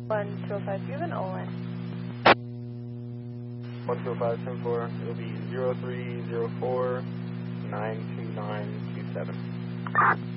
1205, you have an O-line. 12574, it'll be 0304 92927.